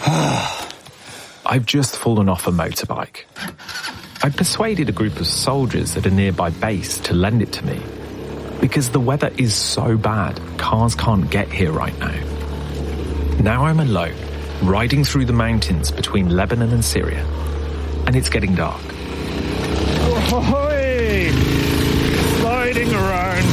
I've just fallen off a motorbike. I persuaded a group of soldiers at a nearby base to lend it to me because the weather is so bad, cars can't get here right now. Now I'm alone, riding through the mountains between Lebanon and Syria, and it's getting dark. Ahoy! Sliding around.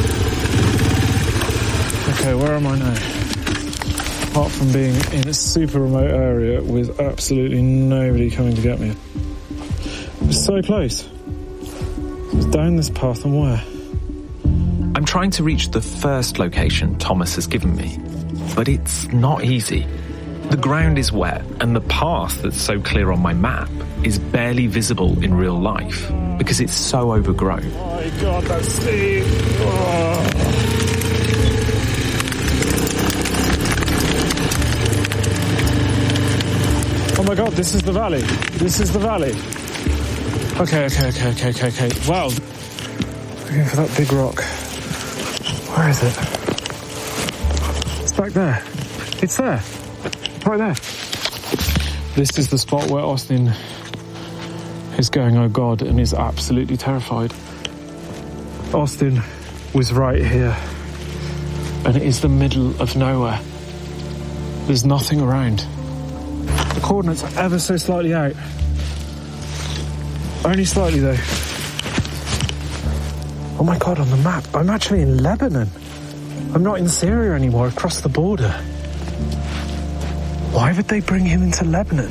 Okay, where am I now? Apart from being in a super remote area with absolutely nobody coming to get me. It's so close. It's down this path and where? I'm trying to reach the first location Thomas has given me, but it's not easy. The ground is wet and the path that's so clear on my map is barely visible in real life because it's so overgrown. Oh my God, that's steep. Oh my God, this is the valley. This is the valley. Okay. Wow. Looking for that big rock. Where is it? It's back there. It's there. Right there. This is the spot where Austin is going, oh God, and is absolutely terrified. Austin was right here. And it is the middle of nowhere. There's nothing around. The coordinates are ever so slightly out. Only slightly, though. Oh my God, on the map, I'm actually in Lebanon. I'm not in Syria anymore, across the border. Why would they bring him into Lebanon?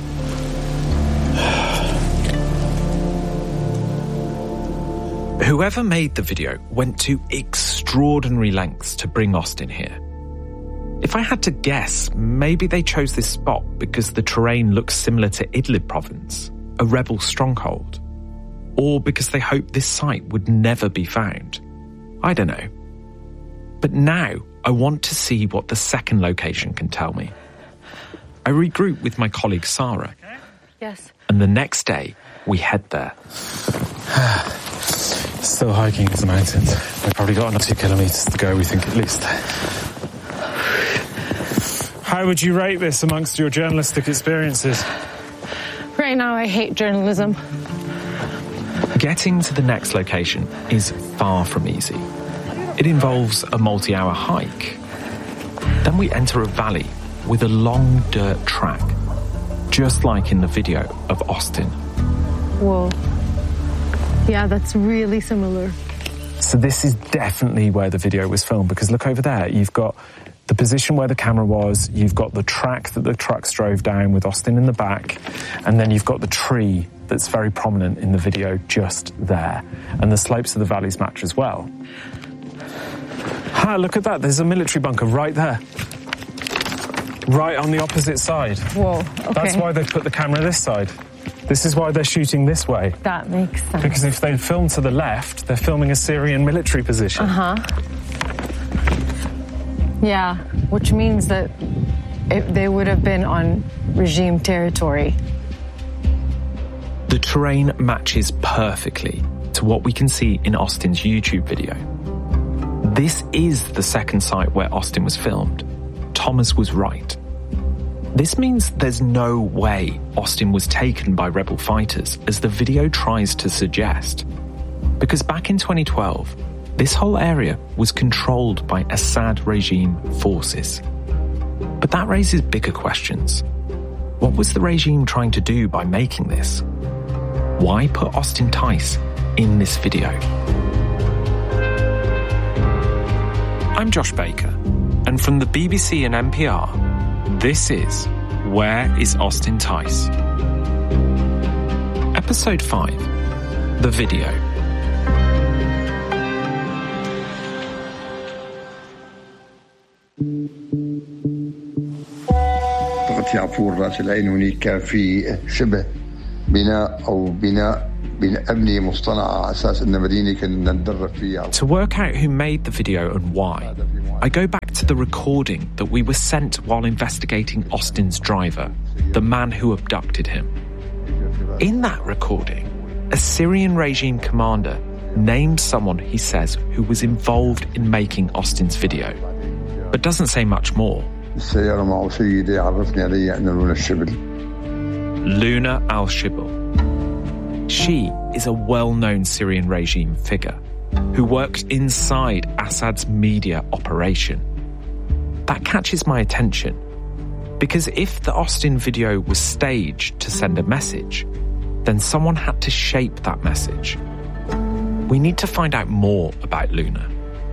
Whoever made the video went to extraordinary lengths to bring Austin here. If I had to guess, maybe they chose this spot because the terrain looks similar to Idlib province, a rebel stronghold, or because they hoped this site would never be found. I don't know. But now I want to see what the second location can tell me. I regroup with my colleague Sarah. Yes. And the next day, we head there. Still hiking into the mountains. We've probably got another 2 kilometres to go, we think, at least. How would you rate this amongst your journalistic experiences? Right now, I hate journalism. Getting to the next location is far from easy. It involves a multi-hour hike. Then we enter a valley with a long dirt track, just like in the video of Austin. Whoa. Yeah, that's really similar. So this is definitely where the video was filmed, because look over there, you've got the position where the camera was, you've got the track that the trucks drove down with Austin in the back, and then you've got the tree that's very prominent in the video just there. And the slopes of the valleys match as well. Ah, look at that, there's a military bunker right there. Right on the opposite side. Whoa, okay. That's why they put the camera this side. This is why they're shooting this way. That makes sense. Because if they film to the left, they're filming a Syrian military position. Yeah, which means that they would have been on regime territory. The terrain matches perfectly to what we can see in Austin's YouTube video. This is the second site where Austin was filmed. Thomas was right. This means there's no way Austin was taken by rebel fighters, as the video tries to suggest. Because back in 2012, this whole area was controlled by Assad regime forces. But that raises bigger questions. What was the regime trying to do by making this? Why put Austin Tice in this video? I'm Josh Baker, and from the BBC and NPR, this is Where is Austin Tice? Episode 5, The Video. ضغط يعفور رأس العين هناك كان في شبه بناء أو بناء أبنية مصطنعة على أساس أن مدينة كنا ندرب فيها. To work out who made the video and why, I go back to the recording that we were sent while investigating Austin's driver, the man who abducted him. In that recording, a Syrian regime commander names someone he says who was involved in making Austin's video, but doesn't say much more السيارة معه سيدة عرفني عليها أنها لونا الشبل. Luna al-Shibl. She is a well-known Syrian regime figure who worked inside Assad's media operation. That catches my attention because if the Austin video was staged to send a message, then someone had to shape that message. We need to find out more about Luna.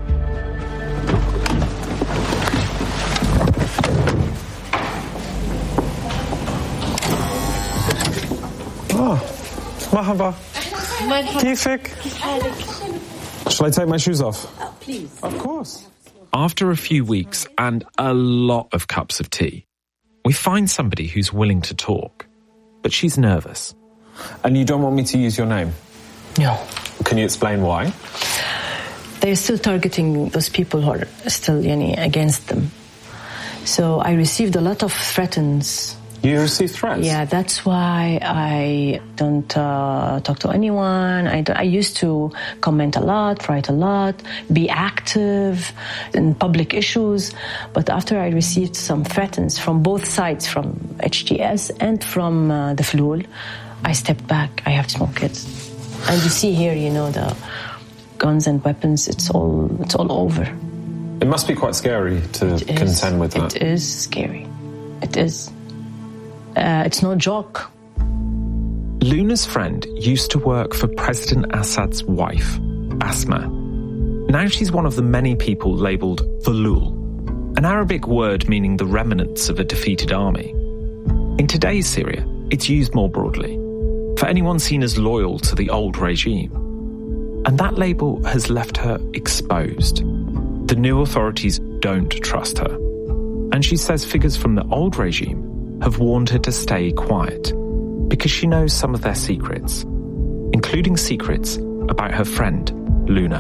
Marhaba. كيفك? Shall I take my shoes off? Please. Of course. After a few weeks and a lot of cups of tea, we find somebody who's willing to talk, but she's nervous. And you don't want me to use your name? No. Can you explain why? They're still targeting those people who are still against them. So I received a lot of threats. You received threats? Yeah, that's why I don't talk to anyone. I used to comment a lot, write a lot, be active in public issues. But after I received some threats from both sides, from HTS and from the Flul, I stepped back. I have small kids. And you see here, the guns and weapons, it's all over. It must be quite scary to contend with that. It is scary. It is. It's no joke. Luna's friend used to work for President Assad's wife, Asma. Now she's one of the many people labelled Fulul, an Arabic word meaning the remnants of a defeated army. In today's Syria, it's used more broadly, for anyone seen as loyal to the old regime. And that label has left her exposed. The new authorities don't trust her. And she says figures from the old regime have warned her to stay quiet because she knows some of their secrets, including secrets about her friend, Luna.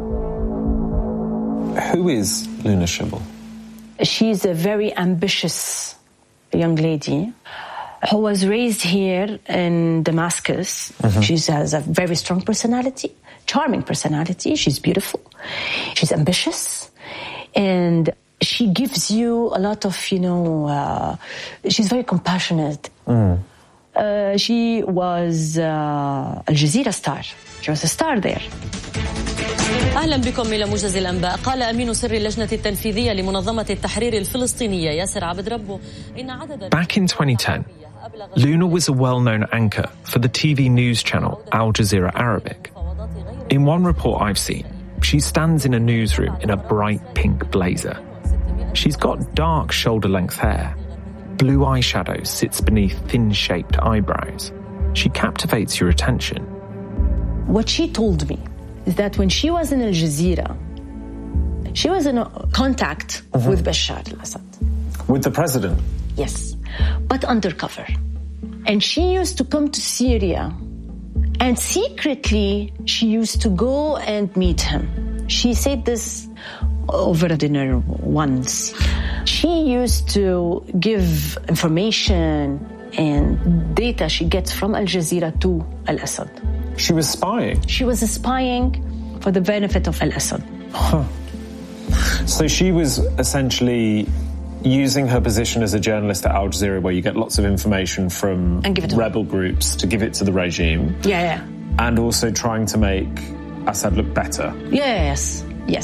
Who is Luna Shibl? She's a very ambitious young lady who was raised here in Damascus. Mm-hmm. She has a very strong personality, charming personality. She's beautiful. She's ambitious. And she gives you a lot of, she's very compassionate. She was Al Jazeera star. She was a star there. أهلا بكم إلى موجز الأنباء. قال أمين سر اللجنة التنفيذية لمنظمة التحرير الفلسطينية ياسر عبد ربه إن عدد. Back in 2010, Luna was a well-known anchor for the TV news channel Al Jazeera Arabic. In one report I've seen, she stands in a newsroom in a bright pink blazer. She's got dark shoulder-length hair. Blue eyeshadow sits beneath thin-shaped eyebrows. She captivates your attention. What she told me is that when she was in Al Jazeera, she was in contact with Bashar al-Assad. With the president? Yes, but undercover. And she used to come to Syria, and secretly she used to go and meet him. She said this over a dinner once. She used to give information and data she gets from Al Jazeera to Al-Assad. She was spying? She was spying for the benefit of Al-Assad. Huh. So she was essentially using her position as a journalist at Al Jazeera, where you get lots of information from rebel groups, to give it to the regime. Yeah. And also trying to make Assad look better. Yes.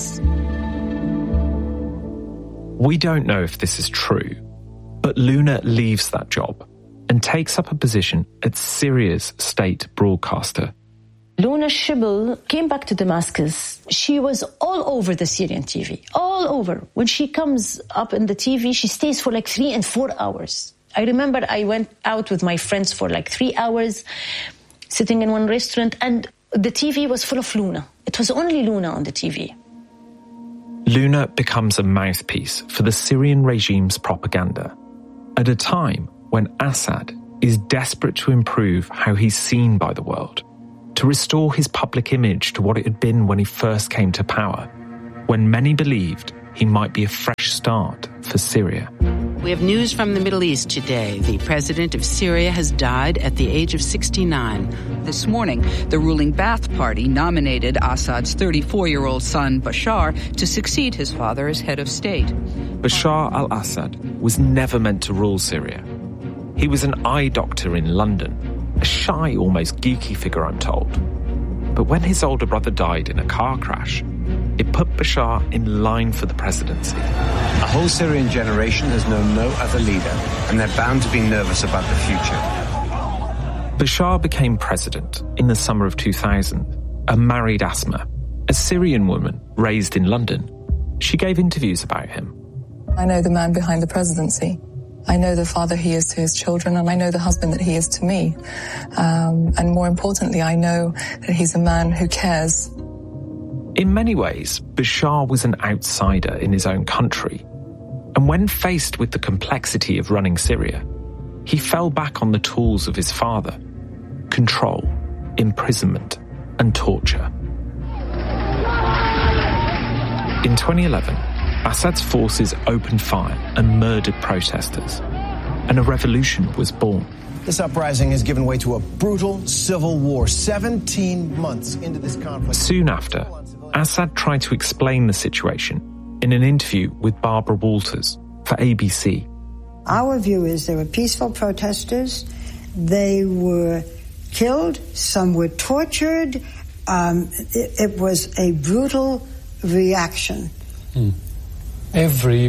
We don't know if this is true, but Luna leaves that job and takes up a position at Syria's state broadcaster. Luna Shibl came back to Damascus. She was all over the Syrian TV, all over. When she comes up in the TV, she stays for like 3 and 4 hours. I remember I went out with my friends for like 3 hours, sitting in one restaurant, and the TV was full of Luna. It was only Luna on the TV. Luna becomes a mouthpiece for the Syrian regime's propaganda at a time when Assad is desperate to improve how he's seen by the world, to restore his public image to what it had been when he first came to power, when many believed he might be a fresh start for Syria. We have news from the Middle East today. The president of Syria has died at the age of 69. This morning, the ruling Ba'ath Party nominated Assad's 34-year-old son, Bashar, to succeed his father as head of state. Bashar al-Assad was never meant to rule Syria. He was an eye doctor in London, a shy, almost geeky figure, I'm told. But when his older brother died in a car crash, it put Bashar in line for the presidency. A whole Syrian generation has known no other leader, and they're bound to be nervous about the future. Bashar became president in the summer of 2000 and married Asma, a Syrian woman raised in London. She gave interviews about him. I know the man behind the presidency. I know the father he is to his children, and I know the husband that he is to me. And more importantly, I know that he's a man who cares. In many ways, Bashar was an outsider in his own country. And when faced with the complexity of running Syria, he fell back on the tools of his father: control, imprisonment, and torture. In 2011, Assad's forces opened fire and murdered protesters, and a revolution was born. This uprising has given way to a brutal civil war 17 months into this conflict. Soon after, Assad tried to explain the situation in an interview with Barbara Walters for ABC. Our view is there were peaceful protesters. They were killed. Some were tortured. It was a brutal reaction. Every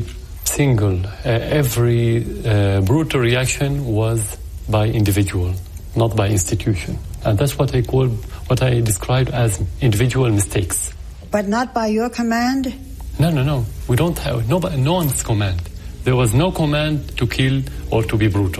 brutal reaction was by individual, not by institution. And that's what I described as individual mistakes. But not by your command? No. We don't have no one's command. There was no command to kill or to be brutal.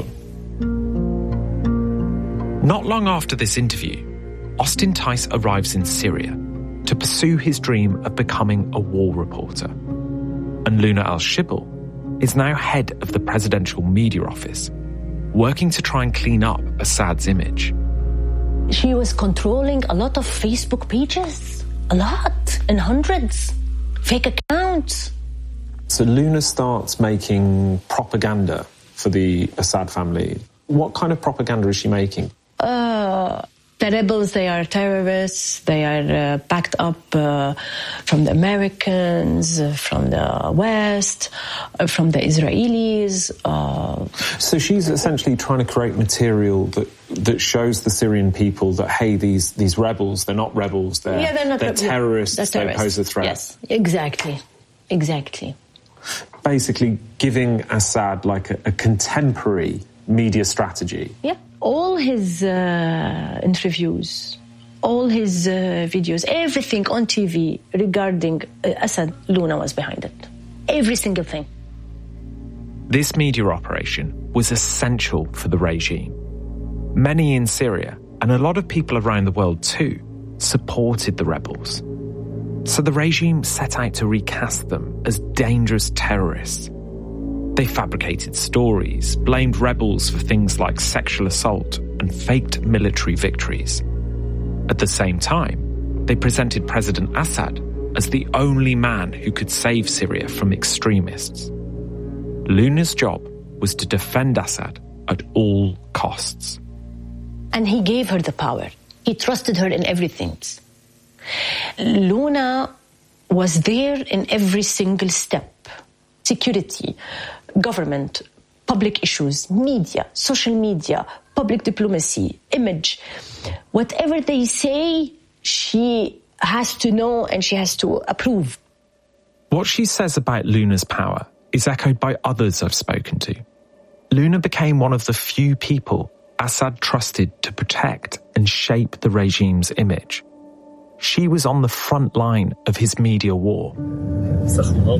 Not long after this interview, Austin Tice arrives in Syria to pursue his dream of becoming a war reporter. And Luna Al-Shibl is now head of the presidential media office, working to try and clean up Assad's image. She was controlling a lot of Facebook pages. A lot, in hundreds. Fake accounts. So Luna starts making propaganda for the Assad family. What kind of propaganda is she making? The rebels, they are terrorists. They are backed up from the Americans, from the West, from the Israelis. So she's essentially trying to create material that shows the Syrian people that, hey, these rebels, they're not rebels, they're terrorists, they pose a threat. Yes, exactly. Basically giving Assad like a contemporary media strategy. Yeah. All his interviews, all his videos, everything on TV regarding Assad, Luna was behind it. Every single thing. This media operation was essential for the regime. Many in Syria, and a lot of people around the world too, supported the rebels. So the regime set out to recast them as dangerous terrorists. They fabricated stories, blamed rebels for things like sexual assault, and faked military victories. At the same time, they presented President Assad as the only man who could save Syria from extremists. Luna's job was to defend Assad at all costs. And he gave her the power. He trusted her in everything. Luna was there in every single step. Security, government, public issues, media, social media, public diplomacy, image. Whatever they say, she has to know and she has to approve. What she says about Luna's power is echoed by others I've spoken to. Luna became one of the few people Assad trusted to protect and shape the regime's image. She was on the front line of his media war. Mobile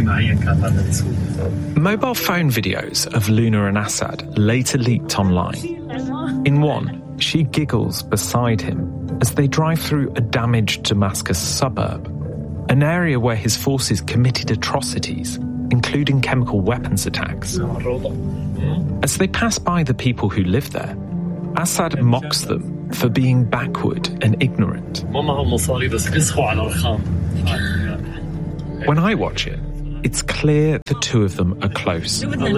phone videos of Luna and Assad later leaked online. In one, she giggles beside him as they drive through a damaged Damascus suburb, an area where his forces committed atrocities, including chemical weapons attacks. As they pass by the people who live there, Assad mocks them for being backward and ignorant. When I watch it, it's clear the two of them are close.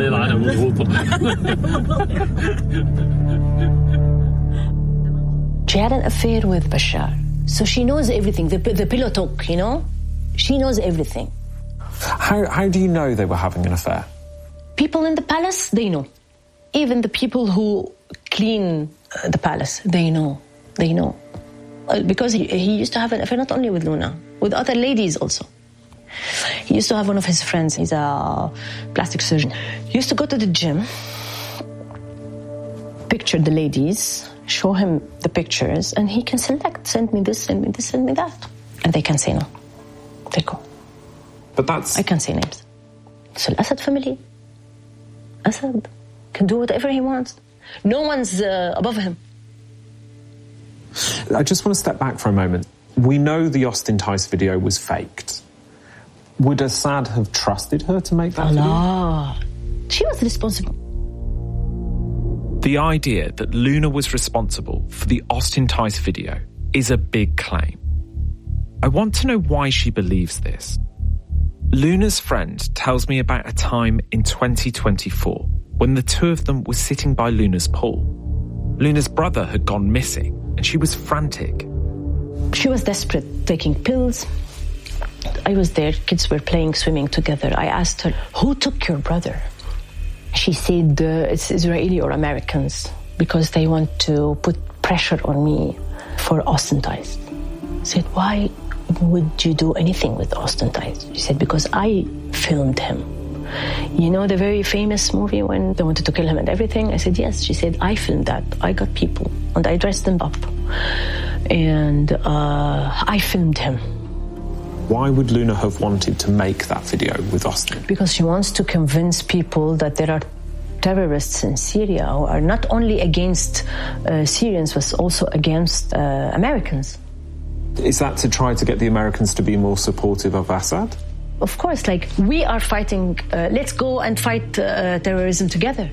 She had an affair with Bashar, so she knows everything. The pillow talk, you know? She knows everything. How do you know they were having an affair? People in the palace, they know. Even the people who clean the palace, they know. They know. Because he used to have an affair not only with Luna, with other ladies also. He used to have one of his friends, he's a plastic surgeon. He used to go to the gym, picture the ladies, show him the pictures, and he can select, send me this, send me this, send me that. And they can say no. They go. But that's... I can't say names. It's Al Assad family. Assad can do whatever he wants. No one's above him. I just want to step back for a moment. We know the Austin Tice video was faked. Would Assad have trusted her to make that video? She was responsible. The idea that Luna was responsible for the Austin Tice video is a big claim. I want to know why she believes this. Luna's friend tells me about a time in 2024 when the two of them were sitting by Luna's pool. Luna's brother had gone missing and she was frantic. She was desperate, taking pills. I was there, kids were playing, swimming together. I asked her, who took your brother? She said, it's Israeli or Americans because they want to put pressure on me for Austin Tice. I said, why would you do anything with Austin Tice? She said, because I filmed him. You know the very famous movie when they wanted to kill him and everything? I said, yes. She said, I filmed that. I got people and I dressed them up. And I filmed him. Why would Luna have wanted to make that video with Austin? Because she wants to convince people that there are terrorists in Syria who are not only against Syrians, but also against Americans. Is that to try to get the Americans to be more supportive of Assad? Of course, like, we are fighting, let's go and fight terrorism together.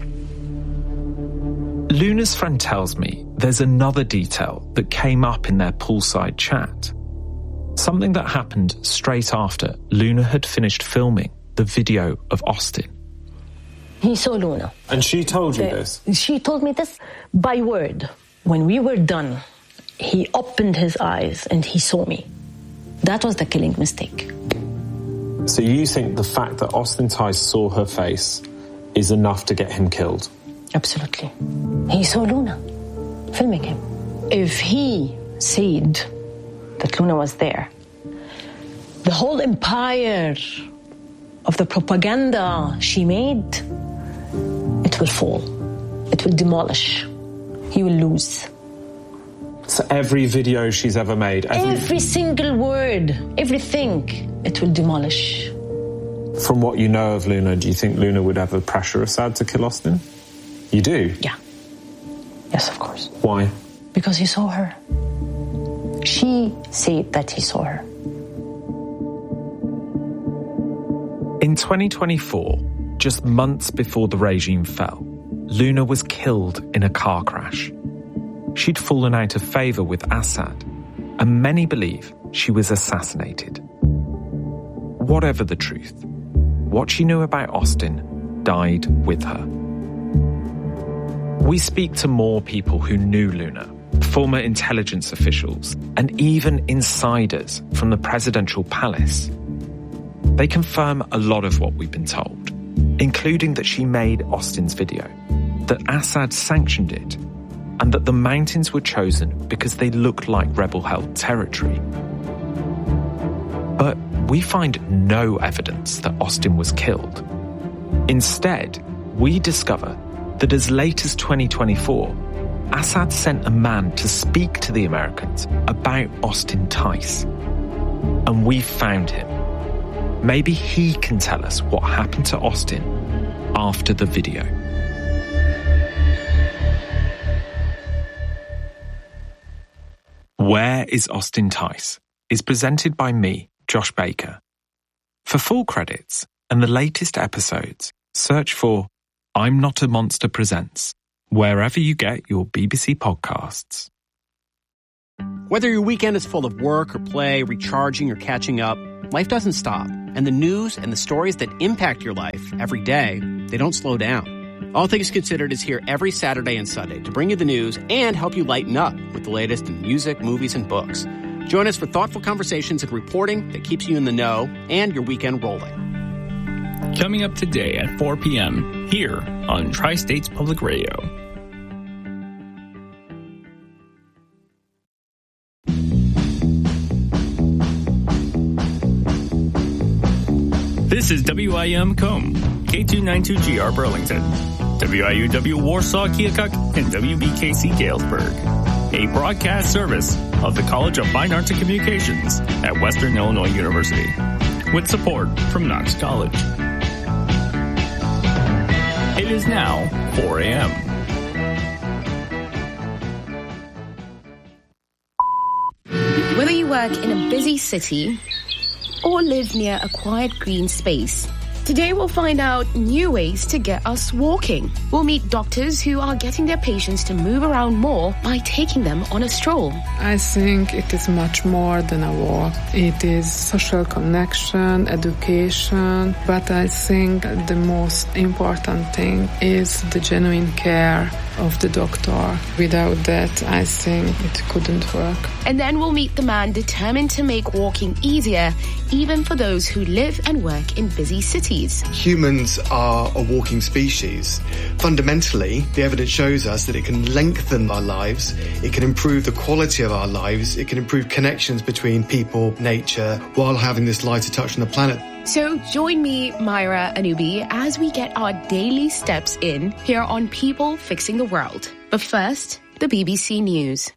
Luna's friend tells me there's another detail that came up in their poolside chat. Something that happened straight after Luna had finished filming the video of Austin. He saw Luna. And she told you this? She told me this by word. When we were done, he opened his eyes and he saw me. That was the killing mistake. So you think the fact that Austin Tice saw her face is enough to get him killed? Absolutely. He saw Luna filming him. If he said that Luna was there, the whole empire of the propaganda she made, it will fall. It will demolish. He will lose. So every video she's ever made... Every single word, everything, it will demolish. From what you know of Luna, do you think Luna would ever pressure Assad to kill Austin? You do? Yeah. Yes, of course. Why? Because he saw her. She said that he saw her. In 2024, just months before the regime fell, Luna was killed in a car crash. She'd fallen out of favour with Assad, and many believe she was assassinated. Whatever the truth, what she knew about Austin died with her. We speak to more people who knew Luna, former intelligence officials, and even insiders from the presidential palace. They confirm a lot of what we've been told, including that she made Austin's video, that Assad sanctioned it, and that the mountains were chosen because they looked like rebel-held territory. But we find no evidence that Austin was killed. Instead, we discover that as late as 2024, Assad sent a man to speak to the Americans about Austin Tice. And we found him. Maybe he can tell us what happened to Austin after the video. Where is Austin Tice? Is presented by me, Josh Baker. For full credits and the latest episodes, search for I'm Not a Monster Presents, wherever you get your BBC podcasts. Whether your weekend is full of work or play, recharging or catching up, life doesn't stop. And the news and the stories that impact your life every day, they don't slow down. All Things Considered is here every Saturday and Sunday to bring you the news and help you lighten up with the latest in music, movies, and books. Join us for thoughtful conversations and reporting that keeps you in the know and your weekend rolling. Coming up today at 4 p.m. here on Tri-States Public Radio. This is WIM Combe, K292GR Burlington, WIUW Warsaw Keokuk, and WBKC Galesburg, a broadcast service of the College of Fine Arts and Communications at Western Illinois University, with support from Knox College. It is now 4 a.m. Whether you work in a busy city or live near a quiet green space, today we'll find out new ways to get us walking. We'll meet doctors who are getting their patients to move around more by taking them on a stroll. I think it is much more than a walk. It is social connection, education, but I think the most important thing is the genuine care of the doctor. Without that, I think it couldn't work. And then we'll meet the man determined to make walking easier, even for those who live and work in busy cities. Humans are a walking species. Fundamentally, the evidence shows us that it can lengthen our lives, it can improve the quality of our lives, it can improve connections between people, nature, while having this lighter touch on the planet. So join me, Myra Anubi, as we get our daily steps in here on People Fixing the World. But first, the BBC News.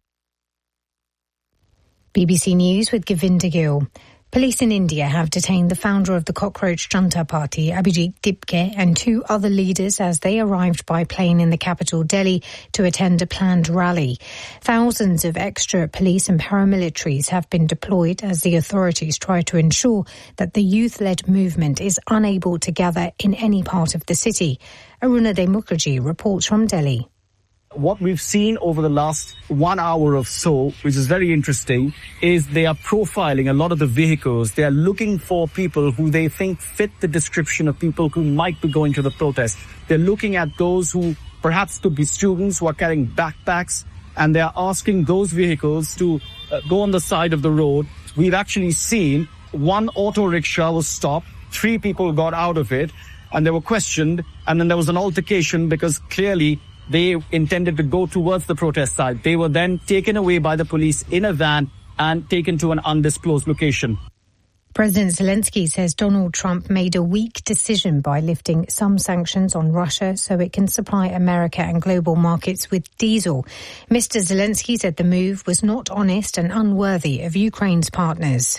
BBC News with Govinda Gill. Police in India have detained the founder of the Cockroach Junta Party, Abhijit Dipke, and two other leaders as they arrived by plane in the capital, Delhi, to attend a planned rally. Thousands of extra police and paramilitaries have been deployed as the authorities try to ensure that the youth-led movement is unable to gather in any part of the city. Arunadhay Mukherjee reports from Delhi. What we've seen over the last 1 hour or so, which is very interesting, is they are profiling a lot of the vehicles. They are looking for people who they think fit the description of people who might be going to the protest. They're looking at those who perhaps could be students who are carrying backpacks, and they're asking those vehicles to go on the side of the road. We've actually seen one auto rickshaw was stopped, 3 people got out of it, and they were questioned, and then there was an altercation because clearly they intended to go towards the protest side. They were then taken away by the police in a van and taken to an undisclosed location. President Zelensky says Donald Trump made a weak decision by lifting some sanctions on Russia so it can supply America and global markets with diesel. Mr. Zelensky said the move was not honest and unworthy of Ukraine's partners.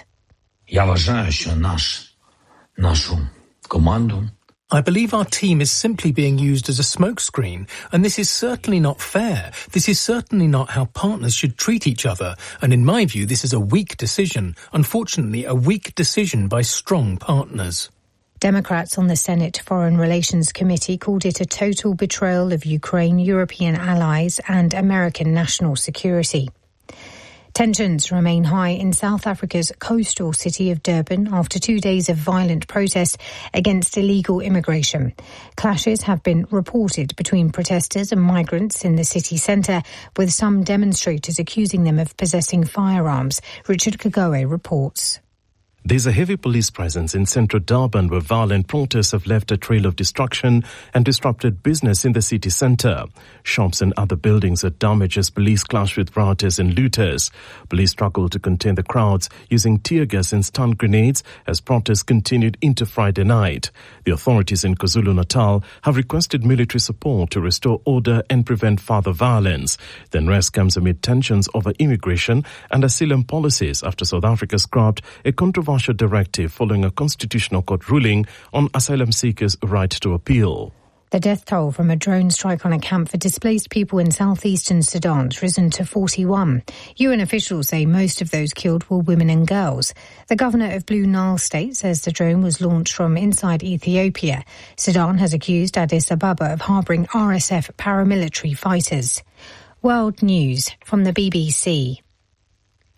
I believe our team is simply being used as a smokescreen, and this is certainly not fair. This is certainly not how partners should treat each other, and in my view, this is a weak decision. Unfortunately, a weak decision by strong partners. Democrats on the Senate Foreign Relations Committee called it a total betrayal of Ukraine, European allies, and American national security. Tensions remain high in South Africa's coastal city of Durban after 2 days of violent protests against illegal immigration. Clashes have been reported between protesters and migrants in the city centre, with some demonstrators accusing them of possessing firearms. Richard Kagoe reports. There's a heavy police presence in central Durban where violent protests have left a trail of destruction and disrupted business in the city centre. Shops and other buildings are damaged as police clash with rioters and looters. Police struggled to contain the crowds using tear gas and stun grenades as protests continued into Friday night. The authorities in KwaZulu-Natal have requested military support to restore order and prevent further violence. The unrest comes amid tensions over immigration and asylum policies after South Africa scrapped a controversial directive following a constitutional court ruling on asylum seekers' right to appeal. The death toll from a drone strike on a camp for displaced people in southeastern Sudan has risen to 41. UN officials say most of those killed were women and girls. The governor of Blue Nile State says the drone was launched from inside Ethiopia. Sudan has accused Addis Ababa of harbouring RSF paramilitary fighters. World News from the BBC.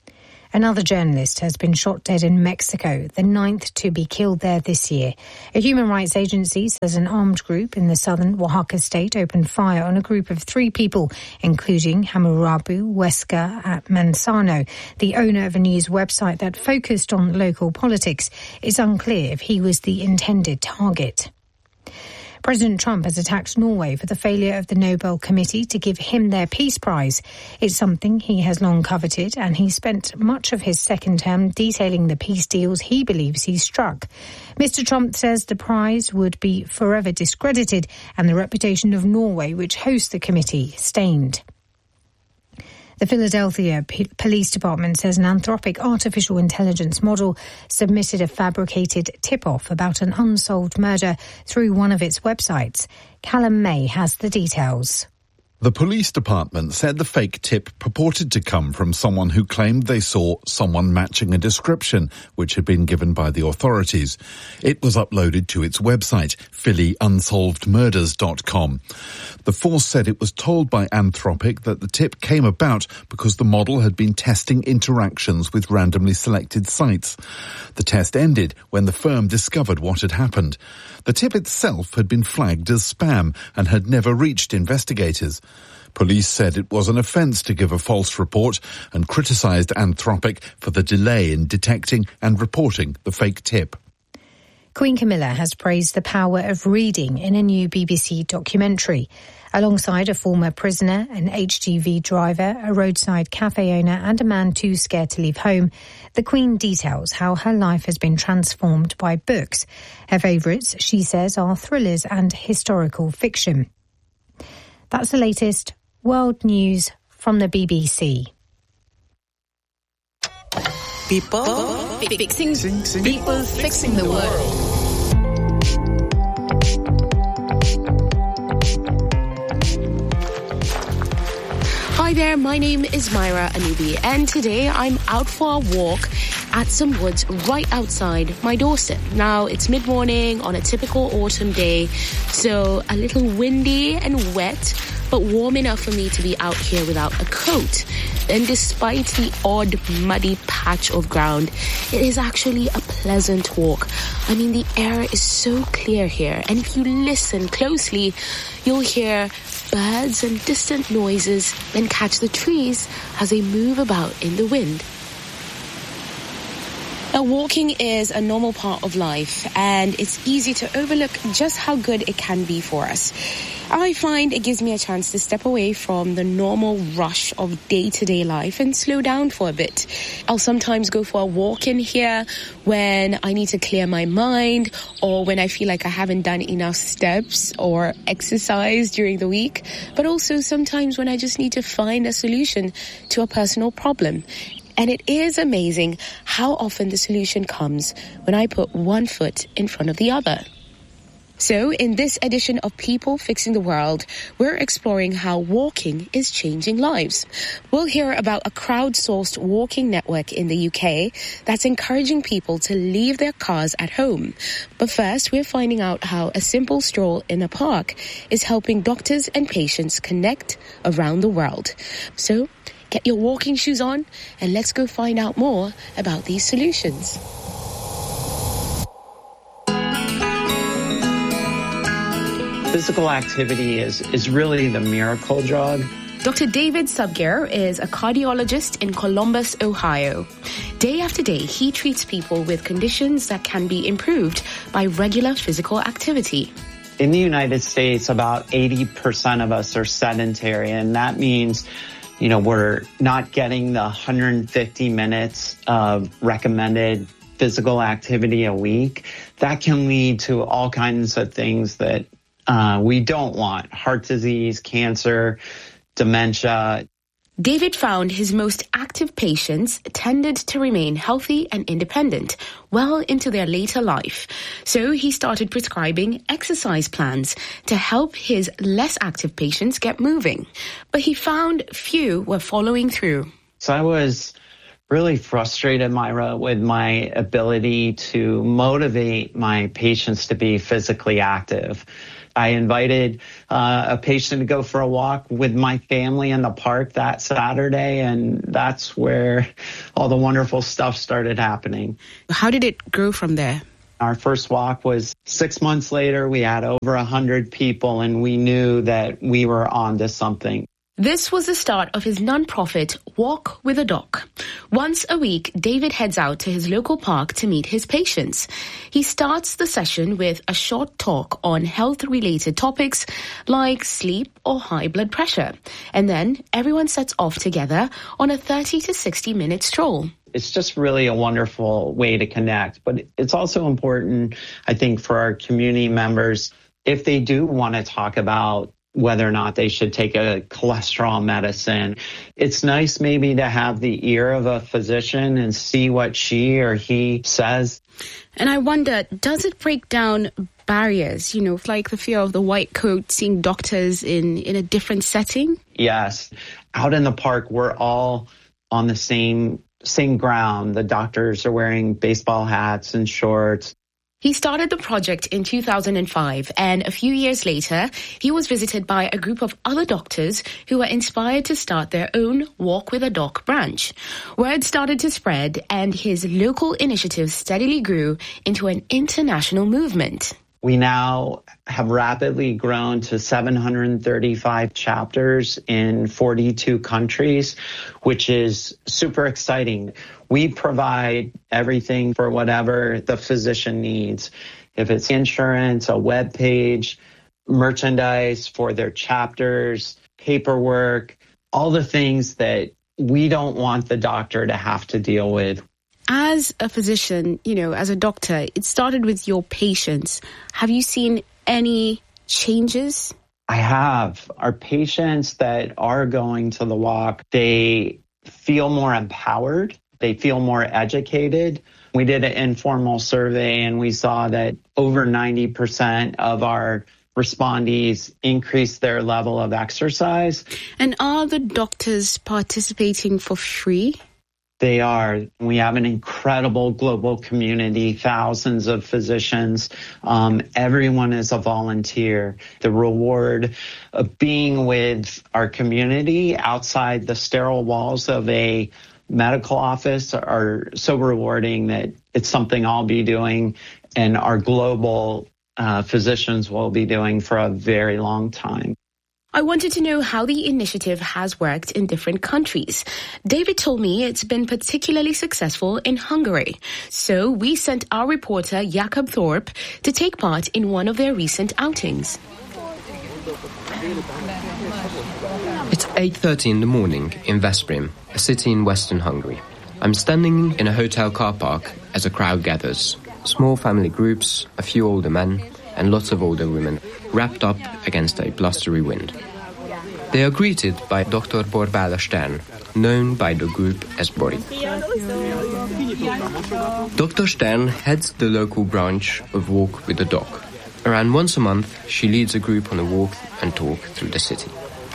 Another journalist has been shot dead in Mexico, the 9th to be killed there this year. A human rights agency says an armed group in the southern Oaxaca state opened fire on a group of 3 people, including Hammurabi Huesca Manzano, the owner of a news website that focused on local politics. It's unclear if he was the intended target. President Trump has attacked Norway for the failure of the Nobel Committee to give him their Peace Prize. It's something he has long coveted, and he spent much of his second term detailing the peace deals he believes he struck. Mr. Trump says the prize would be forever discredited and the reputation of Norway, which hosts the committee, stained. The Philadelphia Police Department says an Anthropic artificial intelligence model submitted a fabricated tip-off about an unsolved murder through one of its websites. Callum May has the details. The police department said the fake tip purported to come from someone who claimed they saw someone matching a description which had been given by the authorities. It was uploaded to its website, PhillyUnsolvedMurders.com. The force said it was told by Anthropic that the tip came about because the model had been testing interactions with randomly selected sites. The test ended when the firm discovered what had happened. The tip itself had been flagged as spam and had never reached investigators. Police said it was an offence to give a false report and criticised Anthropic for the delay in detecting and reporting the fake tip. Queen Camilla has praised the power of reading in a new BBC documentary. Alongside a former prisoner, an HGV driver, a roadside cafe owner and a man too scared to leave home, the Queen details how her life has been transformed by books. Her favourites, she says, are thrillers and historical fiction. That's the latest world news from the BBC. People fixing the world. Hi there, my name is Myra Anubi, and today I'm out for a walk at some woods right outside my doorstep. Now, it's mid-morning on a typical autumn day, so a little windy and wet, but warm enough for me to be out here without a coat. And despite the odd muddy patch of ground, it is actually a pleasant walk. I mean, the air is so clear here, and if you listen closely, you'll hear birds and distant noises and catch the trees as they move about in the wind. Now, walking is a normal part of life, and it's easy to overlook just how good it can be for us. I find it gives me a chance to step away from the normal rush of day-to-day life and slow down for a bit. I'll sometimes go for a walk in here when I need to clear my mind, or when I feel like I haven't done enough steps or exercise during the week, but also sometimes when I just need to find a solution to a personal problem. And it is amazing how often the solution comes when I put one foot in front of the other. So in this edition of People Fixing the World, we're exploring how walking is changing lives. We'll hear about a crowdsourced walking network in the UK that's encouraging people to leave their cars at home. But first, we're finding out how a simple stroll in a park is helping doctors and patients connect around the world. So get your walking shoes on and let's go find out more about these solutions. Physical activity is really the miracle drug. Dr. David Subgear is a cardiologist in Columbus, Ohio. Day after day, he treats people with conditions that can be improved by regular physical activity. In the United States, about 80% of us are sedentary, and that means, we're not getting the 150 minutes of recommended physical activity a week. That can lead to all kinds of things that we don't want: heart disease, cancer, dementia. David found his most active patients tended to remain healthy and independent well into their later life. So he started prescribing exercise plans to help his less active patients get moving. But he found few were following through. So I was really frustrated, Myra, with my ability to motivate my patients to be physically active. I invited a patient to go for a walk with my family in the park that Saturday, and that's where all the wonderful stuff started happening. How did it grow from there? Our first walk was 6 months later. We had over 100 people, and we knew that we were onto something. This was the start of his non-profit Walk with a Doc. Once a week, David heads out to his local park to meet his patients. He starts the session with a short talk on health-related topics like sleep or high blood pressure. And then everyone sets off together on a 30 to 60-minute stroll. It's just really a wonderful way to connect. But it's also important, I think, for our community members, if they do want to talk about whether or not they should take a cholesterol medicine. It's nice maybe to have the ear of a physician and see what she or he says. And I wonder, does it break down barriers, like the fear of the white coat, seeing doctors in a different setting? Yes. Out in the park, we're all on the same ground. The doctors are wearing baseball hats and shorts. He started the project in 2005, and a few years later, he was visited by a group of other doctors who were inspired to start their own Walk with a Doc branch. Word started to spread, and his local initiative steadily grew into an international movement. We now have rapidly grown to 735 chapters in 42 countries, which is super exciting. We provide everything for whatever the physician needs. If it's insurance, a web page, merchandise for their chapters, paperwork, all the things that we don't want the doctor to have to deal with. As a physician, as a doctor, it started with your patients. Have you seen any changes? I have. Our patients that are going to the walk, they feel more empowered. They feel more educated. We did an informal survey and we saw that over 90% of our respondees increased their level of exercise. And are the doctors participating for free? They are. We have an incredible global community, thousands of physicians. Everyone is a volunteer. The reward of being with our community outside the sterile walls of a medical office are so rewarding that it's something I'll be doing and our global physicians will be doing for a very long time. I wanted to know how the initiative has worked in different countries. David told me it's been particularly successful in Hungary. So we sent our reporter Jakob Thorpe to take part in one of their recent outings. It's 8:30 in the morning in Veszprém, a city in western Hungary. I'm standing in a hotel car park as a crowd gathers. Small family groups, a few older men, and lots of older women, wrapped up against a blustery wind. They are greeted by Dr. Borbála Stern, known by the group as Bori. Dr. Stern heads the local branch of Walk with a Doc. Around once a month, she leads a group on a walk and talk through the city.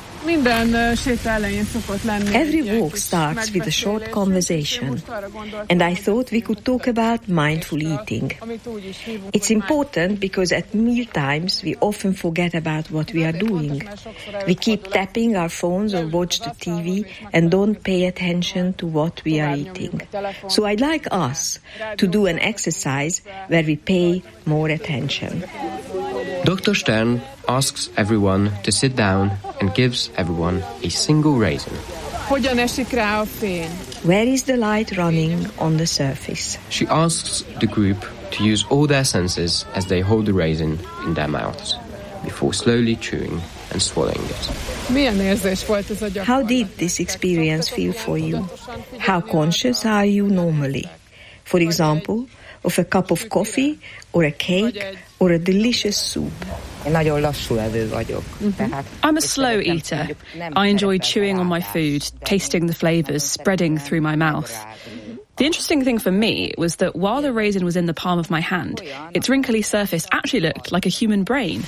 Every walk starts with a short conversation, and I thought we could talk about mindful eating. It's important because at meal times we often forget about what we are doing. We keep tapping our phones or watch the TV and don't pay attention to what we are eating. So I'd like us to do an exercise where we pay more attention. Dr. Stern asks everyone to sit down and gives everyone a single raisin. Where is the light running on the surface? She asks the group to use all their senses as they hold the raisin in their mouths, before slowly chewing and swallowing it. How did this experience feel for you? How conscious are you normally? For example, of a cup of coffee or a cake or a delicious soup. I'm a slow eater. I enjoy chewing on my food, tasting the flavors spreading through my mouth. The interesting thing for me was that while the raisin was in the palm of my hand, its wrinkly surface actually looked like a human brain.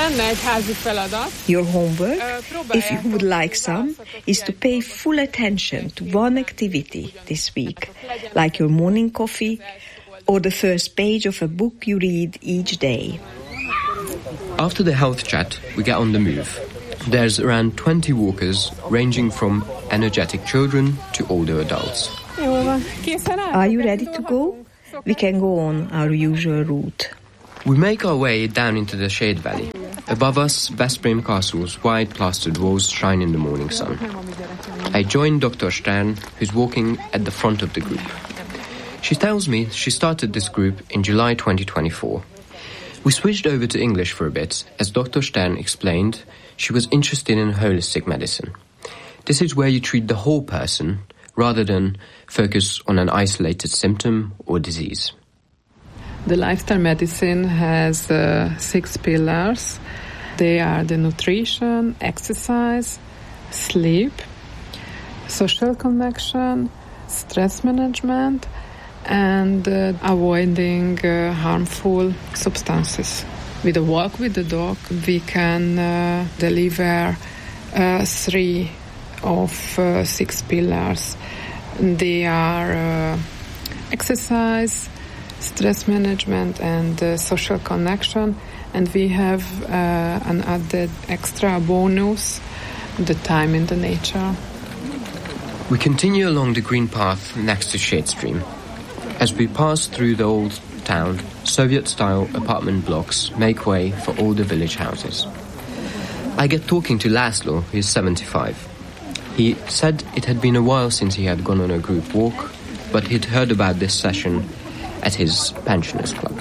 Your homework, if you would like some, is to pay full attention to one activity this week, like your morning coffee or the first page of a book you read each day. After the health chat, we get on the move. There's around 20 walkers, ranging from energetic children to older adults. Are you ready to go? We can go on our usual route. We make our way down into the Shade Valley. Above us, Veszprém Castle's white plastered walls shine in the morning sun. I join Dr. Stern, who's walking at the front of the group. She tells me she started this group in July 2024. We switched over to English for a bit. As Dr. Stern explained, she was interested in holistic medicine. This is where you treat the whole person rather than focus on an isolated symptom or disease. The lifestyle medicine has 6 pillars. They are the nutrition, exercise, sleep, social connection, stress management, and avoiding harmful substances. With a walk with the dog, we can deliver 3 of 6 pillars. They are exercise, stress management, and social connection. And we have an added extra bonus, the time in the nature. We continue along the green path next to Shade Stream. As we pass through the old town, Soviet-style apartment blocks make way for older village houses. I get talking to Laszlo, who is 75. He said it had been a while since he had gone on a group walk, but he'd heard about this session at his pensioners club.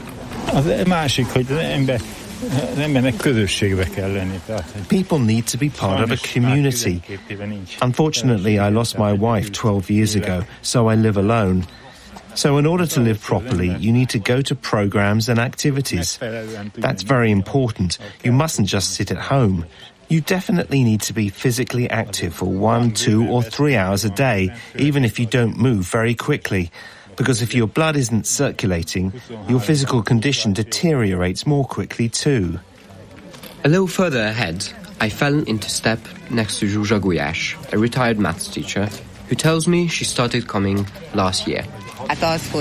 People need to be part of a community. Unfortunately, I lost my wife 12 years ago, so I live alone. So in order to live properly, you need to go to programs and activities. That's very important. You mustn't just sit at home. You definitely need to be physically active for 1, 2, or 3 hours a day, even if you don't move very quickly. Because if your blood isn't circulating, your physical condition deteriorates more quickly too. A little further ahead, I fell into step next to Zsuzsa Gulyás, a retired maths teacher, who tells me she started coming last year. I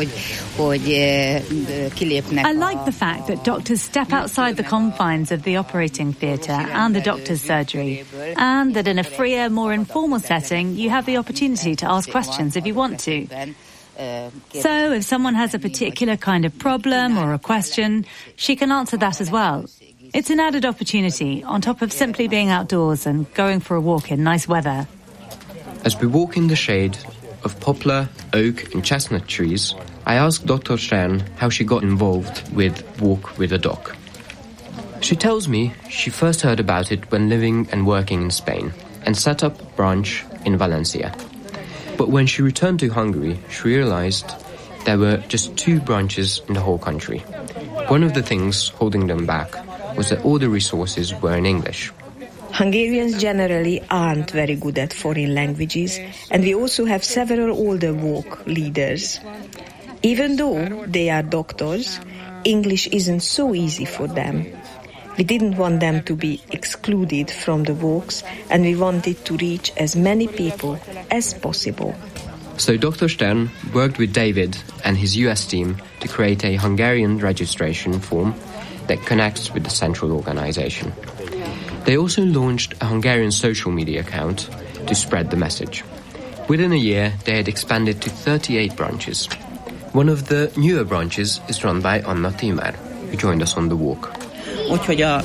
like the fact that doctors step outside the confines of the operating theatre and the doctor's surgery, and that in a freer, more informal setting, you have the opportunity to ask questions if you want to. So if someone has a particular kind of problem or a question, she can answer that as well. It's an added opportunity on top of simply being outdoors and going for a walk in nice weather. As we walk in the shade of poplar, oak and chestnut trees, I asked Dr. Stern how she got involved with Walk with a Dog. She tells me she first heard about it when living and working in Spain and set up a branch in Valencia. But when she returned to Hungary, she realized there were just 2 branches in the whole country. One of the things holding them back was that all the resources were in English. Hungarians generally aren't very good at foreign languages, and we also have several older walk leaders. Even though they are doctors, English isn't so easy for them. We didn't want them to be excluded from the walks, and we wanted to reach as many people as possible. So Dr. Stern worked with David and his US team to create a Hungarian registration form that connects with the central organization. They also launched a Hungarian social media account to spread the message. Within a year, they had expanded to 38 branches. One of the newer branches is run by Anna Timár, who joined us on the walk. I've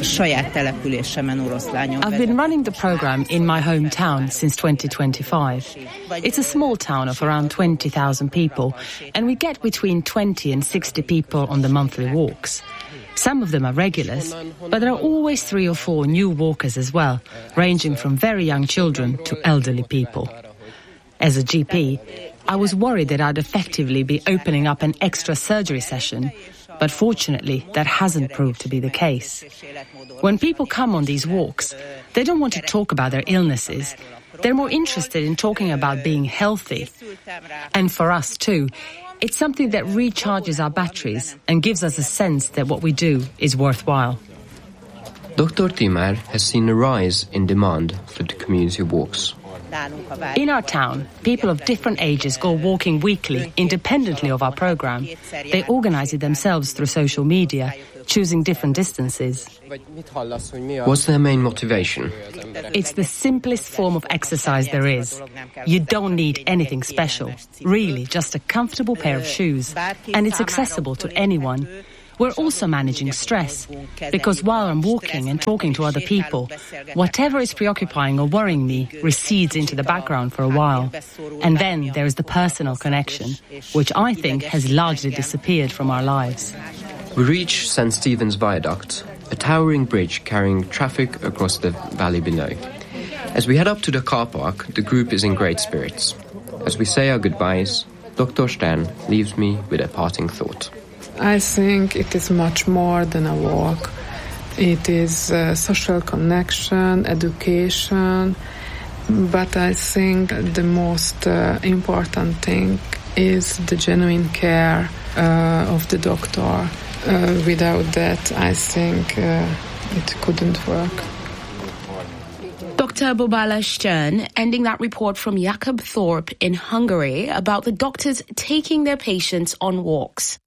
been running the program in my hometown since 2025. It's a small town of around 20,000 people, and we get between 20 and 60 people on the monthly walks. Some of them are regulars, but there are always 3 or 4 new walkers as well, ranging from very young children to elderly people. As a GP, I was worried that I'd effectively be opening up an extra surgery session, but fortunately that hasn't proved to be the case. When people come on these walks, they don't want to talk about their illnesses. They're more interested in talking about being healthy. And for us too, it's something that recharges our batteries and gives us a sense that what we do is worthwhile. Dr. Timár has seen a rise in demand for the community walks. In our town, people of different ages go walking weekly, independently of our program. They organize it themselves through social media, choosing different distances. What's their main motivation? It's the simplest form of exercise there is. You don't need anything special. Really, just a comfortable pair of shoes. And it's accessible to anyone. We're also managing stress, because while I'm walking and talking to other people, whatever is preoccupying or worrying me recedes into the background for a while. And then there is the personal connection, which I think has largely disappeared from our lives. We reach St. Stephen's Viaduct, a towering bridge carrying traffic across the valley below. As we head up to the car park, the group is in great spirits. As we say our goodbyes, Dr. Stern leaves me with a parting thought. I think it is much more than a walk. It is social connection, education, but I think the most important thing is the genuine care of the doctor. Without that, I think it couldn't work. Dr. Bobala Stern ending that report from Jakob Thorpe in Hungary about the doctors taking their patients on walks.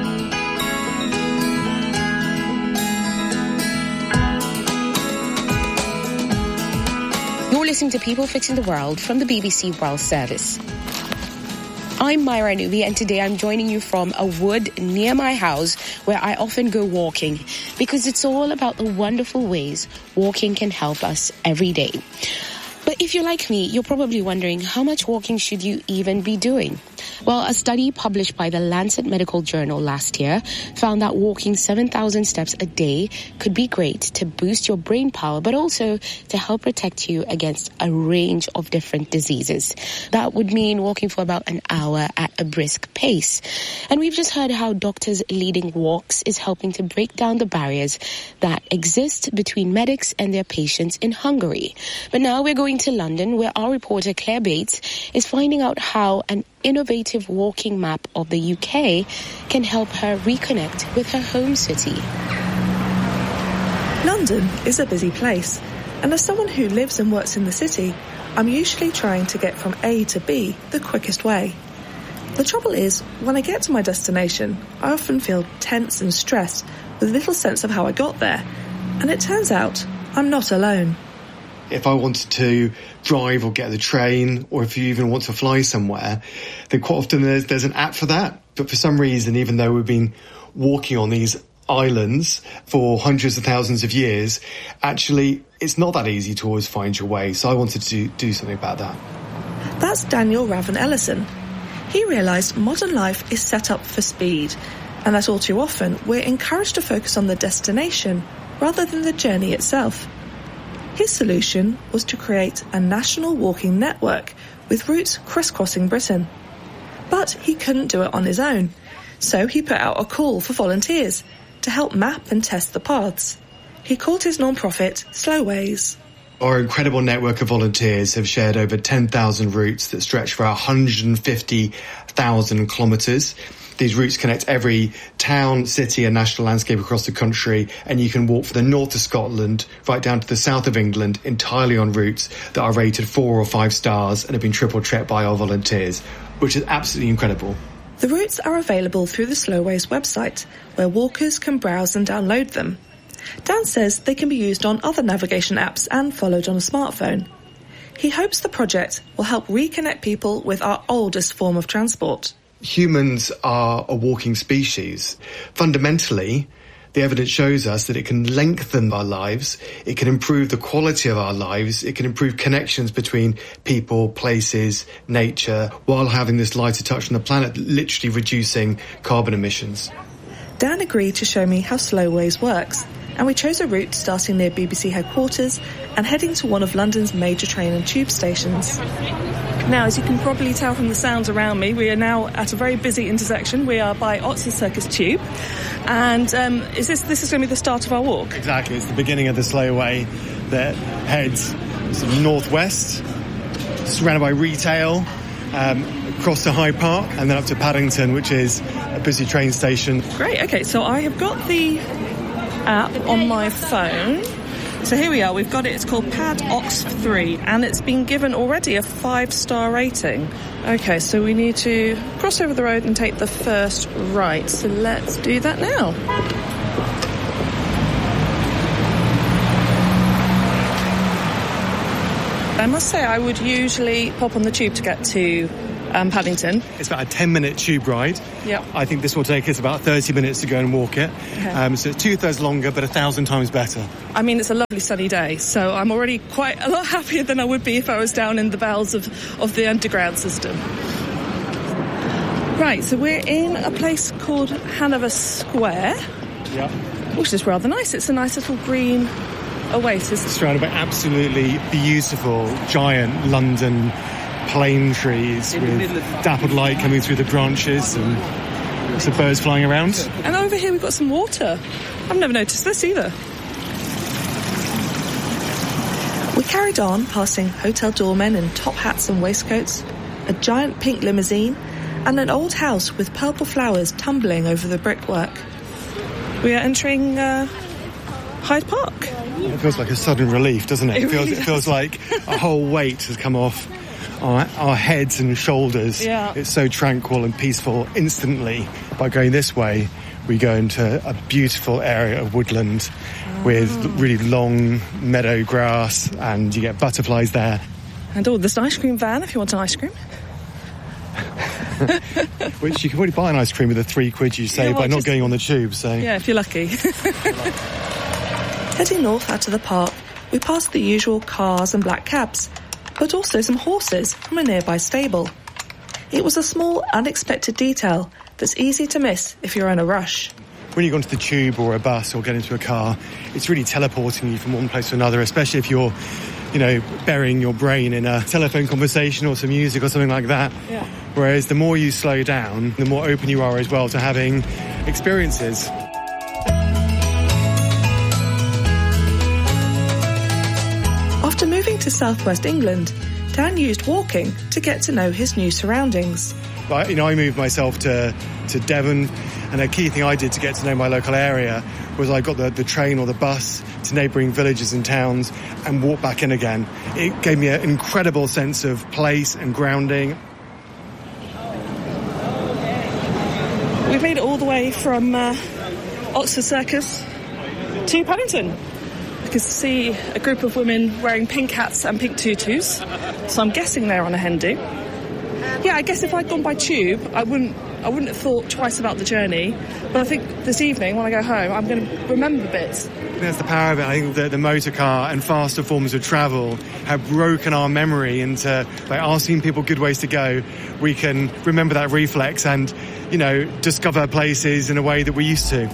You're listening to People Fixing the World from the BBC World Service. I'm Myra Nubi, and today I'm joining you from a wood near my house where I often go walking, because it's all about the wonderful ways walking can help us every day. But if you're like me, you're probably wondering, how much walking should you even be doing? Well, a study published by the Lancet Medical Journal last year found that walking 7,000 steps a day could be great to boost your brain power, but also to help protect you against a range of different diseases. That would mean walking for about an hour at a brisk pace. And we've just heard how doctors leading walks is helping to break down the barriers that exist between medics and their patients in Hungary. But now we're going to London, where our reporter Claire Bates is finding out how an innovative walking map of the UK can help her reconnect with her home city. London is a busy place, and as someone who lives and works in the city, I'm usually trying to get from A to B the quickest way. The trouble is, when I get to my destination, I often feel tense and stressed with little sense of how I got there, and it turns out I'm not alone. If I wanted to drive or get the train, or if you even want to fly somewhere, then quite often there's an app for that. But for some reason, even though we've been walking on these islands for hundreds of thousands of years, actually it's not that easy to always find your way. So I wanted to do something about that. That's Daniel Raven Ellison. He realised modern life is set up for speed, and that all too often we're encouraged to focus on the destination rather than the journey itself. His solution was to create a national walking network with routes crisscrossing Britain. But he couldn't do it on his own, so he put out a call for volunteers to help map and test the paths. He called his non-profit Slowways. Our incredible network of volunteers have shared over 10,000 routes that stretch for 150,000 kilometres. These routes connect every town, city and national landscape across the country, and you can walk from the north of Scotland right down to the south of England entirely on routes that are rated 4 or 5 stars and have been triple-checked by our volunteers, which is absolutely incredible. The routes are available through the Slowways website, where walkers can browse and download them. Dan says they can be used on other navigation apps and followed on a smartphone. He hopes the project will help reconnect people with our oldest form of transport. Humans are a walking species. Fundamentally, the evidence shows us that it can lengthen our lives, it can improve the quality of our lives, it can improve connections between people, places, nature, while having this lighter touch on the planet, literally reducing carbon emissions. Dan agreed to show me how Slowways works, and we chose a route starting near BBC headquarters and heading to one of London's major train and tube stations. Now, as you can probably tell from the sounds around me, we are now at a very busy intersection. We are by Oxford Circus Tube, and this is going to be the start of our walk? Exactly, it's the beginning of the Slowway that heads sort of northwest, surrounded by retail, across to Hyde Park, and then up to Paddington, which is a busy train station. Great, okay, so I have got the app on my phone. So here we are, we've got it, it's called Pad Ox 3, and it's been given already a 5-star rating. Okay, so we need to cross over the road and take the first right, so let's do that now. I must say I would usually pop on the tube to get to Paddington. It's about a 10-minute tube ride. Yeah. I think this will take us about 30 minutes to go and walk it. Okay. So it's 2/3 longer, but 1,000 times better. I mean, it's a lovely sunny day, so I'm already quite a lot happier than I would be if I was down in the bowels of the underground system. Right, so we're in a place called Hanover Square. Yeah. Which is rather nice. It's a nice little green oasis. Surrounded by absolutely beautiful, giant London plane trees with dappled light coming through the branches and some birds flying around. And over here we've got some water. I've never noticed this either. We carried on, passing hotel doormen in top hats and waistcoats, a giant pink limousine, and an old house with purple flowers tumbling over the brickwork. We are entering Hyde Park. It feels like a sudden relief, doesn't it? It feels like a whole weight has come off our heads and shoulders. Yeah. It's so tranquil and peaceful instantly. By going this way, we go into a beautiful area of woodland with really long meadow grass, and you get butterflies there. And there's an ice cream van if you want an ice cream. Which you can already buy an ice cream with the £3 you save by not going on the tube, so... Yeah, if you're lucky. Heading north out of the park, we passed the usual cars and black cabs, but also some horses from a nearby stable. It was a small, unexpected detail that's easy to miss if you're in a rush. When you go onto the tube or a bus or get into a car, it's really teleporting you from one place to another, especially if you're, burying your brain in a telephone conversation or some music or something like that. Yeah. Whereas the more you slow down, the more open you are as well to having experiences. After moving to southwest England, Dan used walking to get to know his new surroundings. I moved myself to Devon, and a key thing I did to get to know my local area was I got the train or the bus to neighbouring villages and towns and walked back in again. It gave me an incredible sense of place and grounding. We've made it all the way from Oxford Circus to Paddington. You can see a group of women wearing pink hats and pink tutus, so I'm guessing they're on a hen do. Yeah, I guess if I'd gone by tube, I wouldn't have thought twice about the journey. But I think this evening, when I go home, I'm going to remember bits. That's the power of it. I think that the motor car and faster forms of travel have broken our memory into, by asking people good ways to go, we can remember that reflex and, discover places in a way that we used to.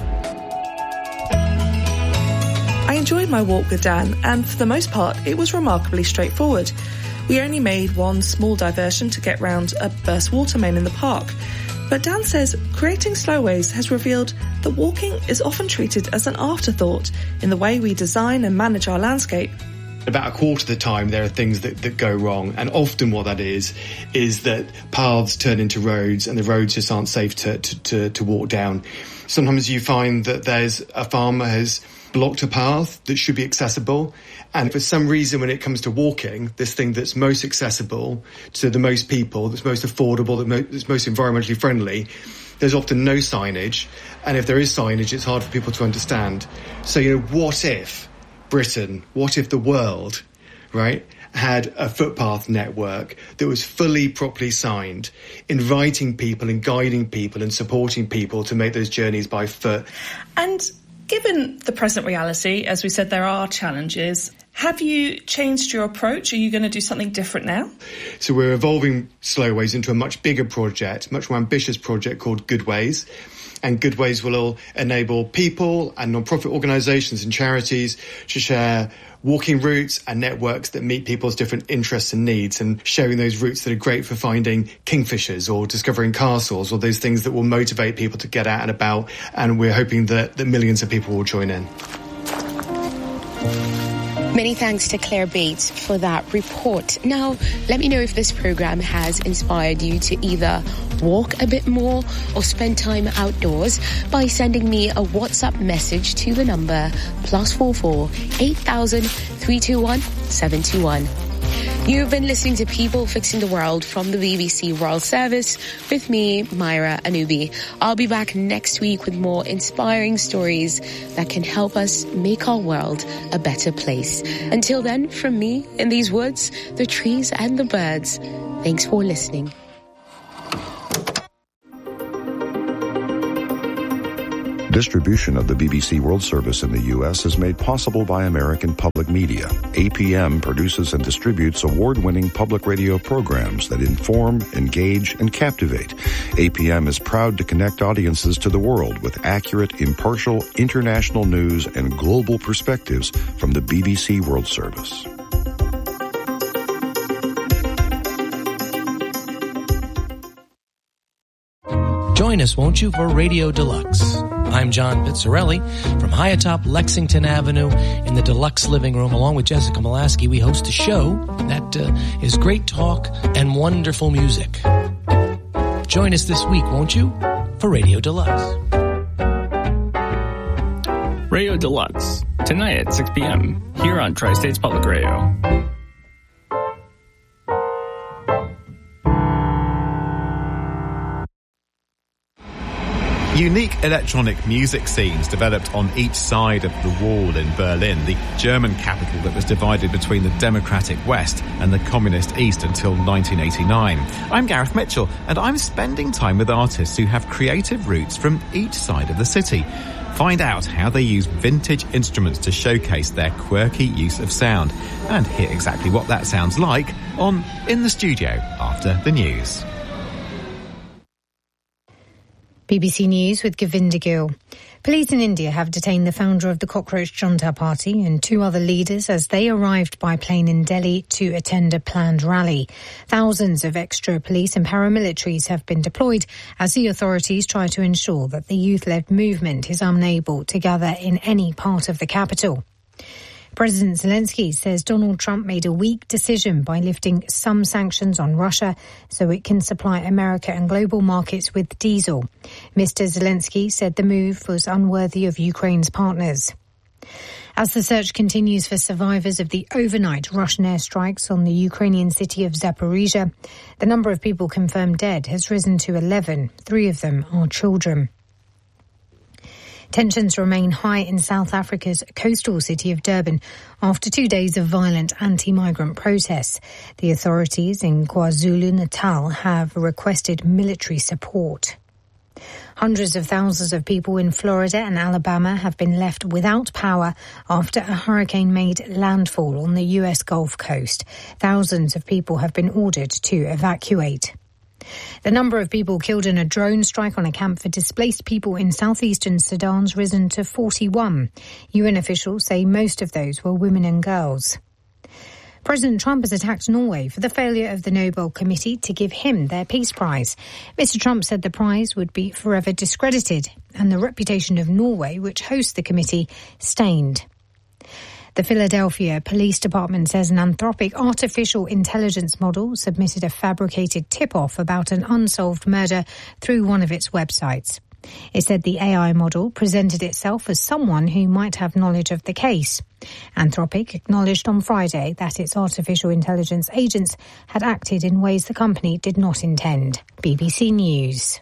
I enjoyed my walk with Dan, and for the most part, it was remarkably straightforward. We only made one small diversion to get round a burst water main in the park. But Dan says creating Slowways has revealed that walking is often treated as an afterthought in the way we design and manage our landscape. About a quarter of the time there are things that go wrong, and often what that is that paths turn into roads and the roads just aren't safe to walk down. Sometimes you find that there's a farmer has blocked a path that should be accessible, and for some reason when it comes to walking, this thing that's most accessible to the most people, that's most affordable, that's most environmentally friendly, there's often no signage, and if there is signage it's hard for people to understand. So what if Britain, what if the world, right, had a footpath network that was fully properly signed, inviting people and guiding people and supporting people to make those journeys by foot. And given the present reality, as we said, there are challenges. Have you changed your approach? Are you going to do something different now? So we're evolving Slowways into a much bigger project, much more ambitious project called Goodways. And Goodways will all enable people and non-profit organisations and charities to share walking routes and networks that meet people's different interests and needs, and sharing those routes that are great for finding kingfishers or discovering castles or those things that will motivate people to get out and about. And we're hoping that millions of people will join in. Many thanks to Claire Bates for that report. Now, let me know if this program has inspired you to either walk a bit more or spend time outdoors by sending me a WhatsApp message to the number +44 8000 321 721. You've been listening to People Fixing the World from the BBC World Service with me, Myra Anubi. I'll be back next week with more inspiring stories that can help us make our world a better place. Until then, from me in these woods, the trees and the birds, thanks for listening. Distribution of the BBC World Service in the U.S. is made possible by American Public Media. APM produces and distributes award-winning public radio programs that inform, engage, and captivate. APM is proud to connect audiences to the world with accurate, impartial, international news and global perspectives from the BBC World Service. Join us, won't you, for Radio Deluxe. I'm John Pizzarelli from high atop Lexington Avenue in the Deluxe Living Room. Along with Jessica Molaski, we host a show that is great talk and wonderful music. Join us this week, won't you, for Radio Deluxe. Radio Deluxe, tonight at 6 p.m. here on Tri-States Public Radio. Unique electronic music scenes developed on each side of the wall in Berlin, the German capital that was divided between the democratic West and the communist East until 1989. I'm Gareth Mitchell, and I'm spending time with artists who have creative roots from each side of the city. Find out how they use vintage instruments to showcase their quirky use of sound, and hear exactly what that sounds like on In the Studio after the news. BBC News with Govinda Gill. Police in India have detained the founder of the Cockroach Junta Party and two other leaders as they arrived by plane in Delhi to attend a planned rally. Thousands of extra police and paramilitaries have been deployed as the authorities try to ensure that the youth-led movement is unable to gather in any part of the capital. President Zelensky says Donald Trump made a weak decision by lifting some sanctions on Russia so it can supply America and global markets with diesel. Mr. Zelensky said the move was unworthy of Ukraine's partners. As the search continues for survivors of the overnight Russian airstrikes on the Ukrainian city of Zaporizhia, the number of people confirmed dead has risen to 11. 3 of them are children. Tensions remain high in South Africa's coastal city of Durban after 2 days of violent anti-migrant protests. The authorities in KwaZulu-Natal have requested military support. Hundreds of thousands of people in Florida and Alabama have been left without power after a hurricane made landfall on the U.S. Gulf Coast. Thousands of people have been ordered to evacuate. The number of people killed in a drone strike on a camp for displaced people in southeastern Sudan's risen to 41. UN officials say most of those were women and girls. President Trump has attacked Norway for the failure of the Nobel Committee to give him their Peace Prize. Mr. Trump said the prize would be forever discredited and the reputation of Norway, which hosts the committee, stained. The Philadelphia Police Department says an Anthropic artificial intelligence model submitted a fabricated tip-off about an unsolved murder through one of its websites. It said the AI model presented itself as someone who might have knowledge of the case. Anthropic acknowledged on Friday that its artificial intelligence agents had acted in ways the company did not intend. BBC News.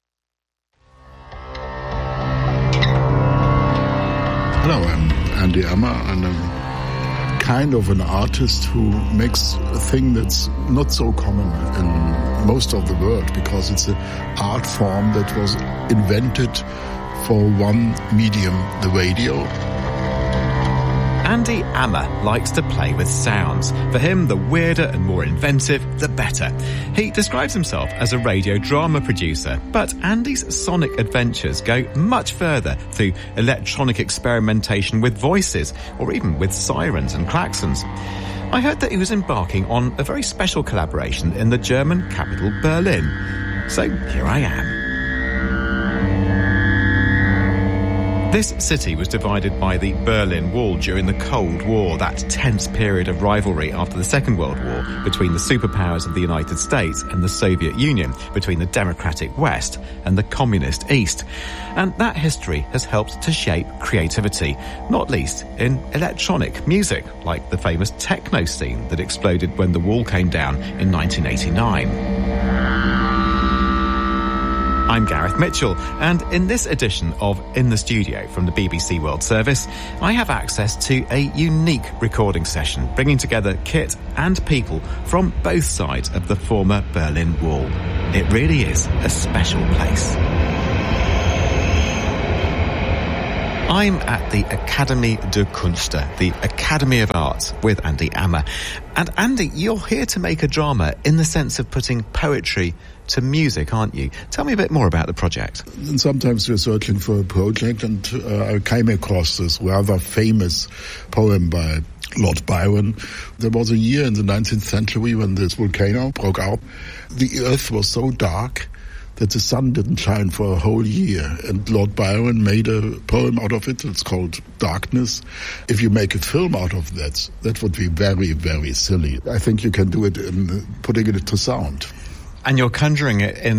Hello, I'm Andy Ammer, and I'm kind of an artist who makes a thing that's not so common in most of the world, because it's an art form that was invented for one medium, the radio. Andy Ammer likes to play with sounds. For him, the weirder and more inventive, the better. He describes himself as a radio drama producer, but Andy's sonic adventures go much further through electronic experimentation with voices, or even with sirens and klaxons. I heard that he was embarking on a very special collaboration in the German capital, Berlin. So here I am. This city was divided by the Berlin Wall during the Cold War, that tense period of rivalry after the Second World War between the superpowers of the United States and the Soviet Union, between the democratic West and the communist East. And that history has helped to shape creativity, not least in electronic music, like the famous techno scene that exploded when the wall came down in 1989. I'm Gareth Mitchell, and in this edition of In the Studio from the BBC World Service, I have access to a unique recording session bringing together kit and people from both sides of the former Berlin Wall. It really is a special place. I'm at the Académie der Künste, the Academy of Arts, with Andy Ammer. And Andy, you're here to make a drama in the sense of putting poetry to music, aren't you? Tell me a bit more about the project. And sometimes we're searching for a project, and I came across this rather famous poem by Lord Byron. There was a year in the 19th century when this volcano broke out. The earth was so dark that the sun didn't shine for a whole year. And Lord Byron made a poem out of it. It's called Darkness. If you make a film out of that, that would be very, very silly. I think you can do it in putting it to sound. And you're conjuring it in